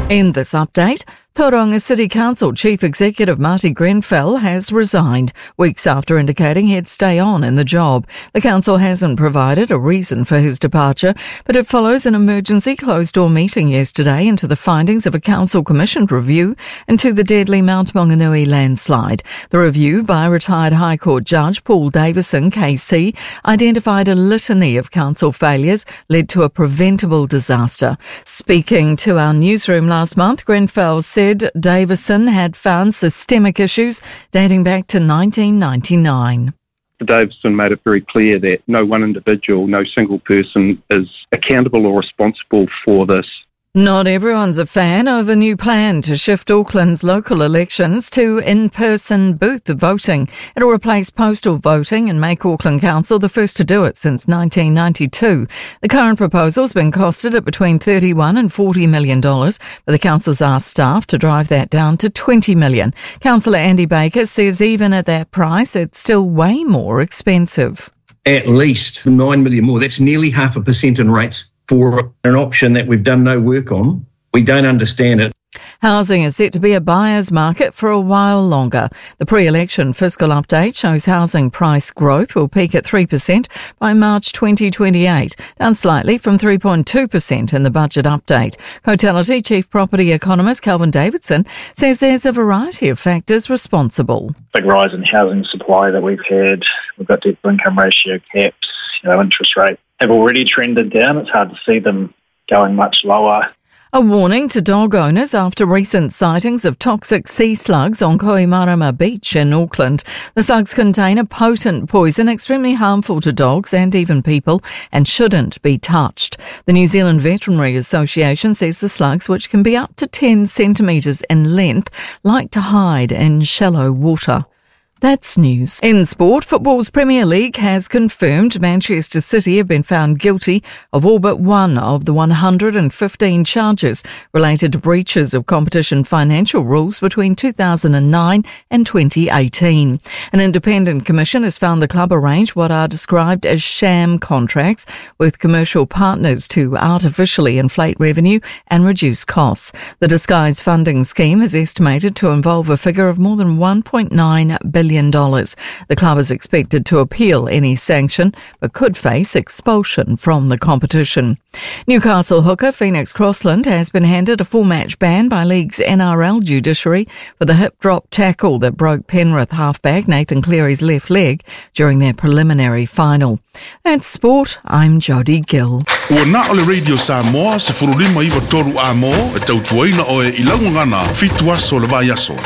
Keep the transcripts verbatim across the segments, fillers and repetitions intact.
In this update, Tauranga City Council Chief Executive Marty Grenfell has resigned, weeks after indicating he'd stay on in the job. The council hasn't provided a reason for his departure, but it follows an emergency closed-door meeting yesterday into the findings of a council-commissioned review into the deadly Mount Maunganui landslide. The review by retired High Court Judge Paul Davison, K C, identified a litany of council failures led to a preventable disaster. Speaking to our newsroom last month, Grenfell said Davison had found systemic issues dating back to nineteen ninety-nine. Davison made it very clear that no one individual, no single person is accountable or responsible for this. Not everyone's a fan of a new plan to shift Auckland's local elections to in-person booth voting. It'll replace postal voting and make Auckland Council the first to do it since nineteen ninety-two. The current proposal's been costed at between thirty-one and forty million dollars, but the council's asked staff to drive that down to twenty million dollars. Councillor Andy Baker says even at that price, it's still way more expensive. At least nine million more. That's nearly half a percent in rates. For an option that we've done no work on. We don't understand it. Housing is set to be a buyer's market for a while longer. The pre-election fiscal update shows housing price growth will peak at three percent by March twenty twenty-eight, down slightly from three point two percent in the budget update. Cotality Chief Property Economist Kelvin Davidson says there's a variety of factors responsible. Big rise in housing supply that we've had. We've got debt to income ratio caps, you know, interest rate have already trended down. It's hard to see them going much lower. A warning to dog owners after recent sightings of toxic sea slugs on Kohimarama Beach in Auckland. The slugs contain a potent poison extremely harmful to dogs and even people and shouldn't be touched. The New Zealand Veterinary Association says the slugs, which can be up to ten centimetres in length, like to hide in shallow water. That's news. In sport, football's Premier League has confirmed Manchester City have been found guilty of all but one of the one hundred fifteen charges related to breaches of competition financial rules between two thousand nine and twenty eighteen. An independent commission has found the club arranged what are described as sham contracts with commercial partners to artificially inflate revenue and reduce costs. The disguised funding scheme is estimated to involve a figure of more than one point nine billion dollars. The club is expected to appeal any sanction, but could face expulsion from the competition. Newcastle hooker Phoenix Crossland has been handed a full-match ban by League's N R L judiciary for the hip-drop tackle that broke Penrith halfback Nathan Cleary's left leg during their preliminary final. That's sport. I'm Jodie Gill. Ua na ole Radio Samoa se furulima iwa toru a mo e tautuaina o e ilaungana fitu aso le vai aso.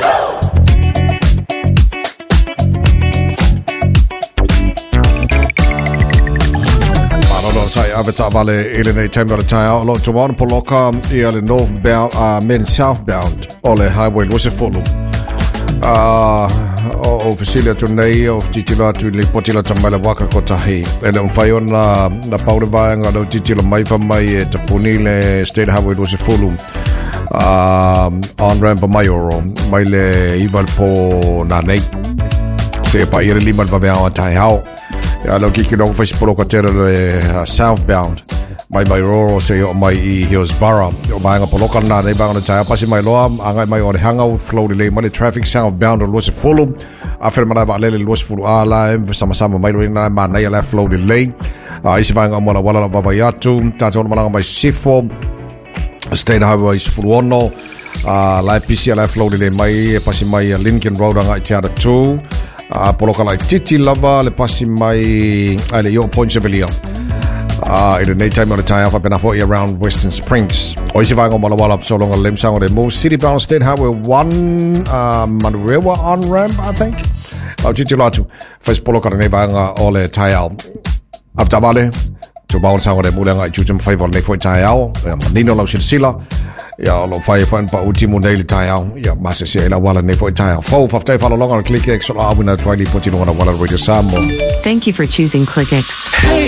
Sai aveta vale ilene temera taia lo to one poloka ile northbound uh men southbound ole highway lose follow uh o facility to nei of titila to le potila tambala waka kotahi ele un fayon na na paure vanga do titila mai fa mai e tapuni le state highway lose follow um on ramp mayor mai le ival po na nei se pa ile lima va bea tai hao ya lo ki kino fa spolo ka tera le southbound mai mai roro se o mai I Hillsborough o mai nga poloka na nei banga tai pasi mai loa anga mai o hanga flow le mai traffic southbound lo se follow a fer mana va le lo se follow ala sama sama mai na ma nei la flow le a isi vanga mo la wala va va yatu ta ton malanga mai sifo state highway follow no a la pisi la flow le mai pasi mai Lincoln Road anga tia two a poloka lai titi lava le pasi mai ale yo point sevelia uh in the nighttime on the tie off up enough around Western Springs o isi vanga mala wala so long a lim sang o de move city bound state highway one uh Manurewa on ramp I think au titi latu first poloka nei vanga ole tie out after vale to bounce sang o de mulanga chu chum five on nei foi tie out manino lo sila ya lo fai fan pa ultimo daily tile ya masa se la wala ne foi tile fo faftai fa long on click x so la abuna twenty fourteen on wala radio samo. Thank you for choosing ClickX. Hey